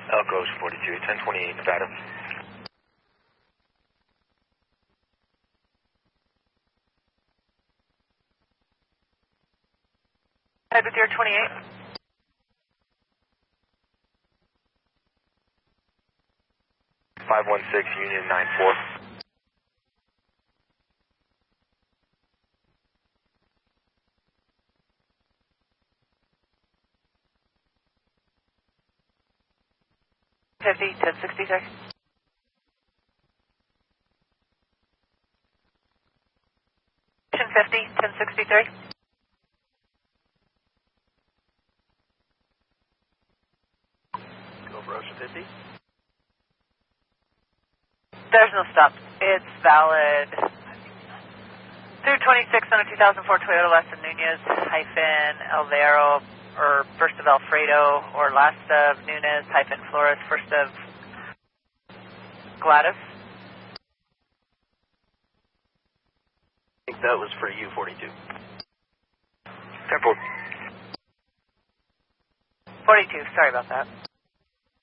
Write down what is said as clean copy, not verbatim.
Elco's 42, 1028 Nevada. Head with your 28. Five one six Union 94. Fifty 1063. Mission 50 1063. Go for Ocean 50. There's no stop. It's valid through 26 on a 2004 Toyota Lessa Nunez - Alvaro, or first of Alfredo, or last of Nunez - Flores, first of Gladys. I think that was for you, 42. 10-4. 42, sorry about that.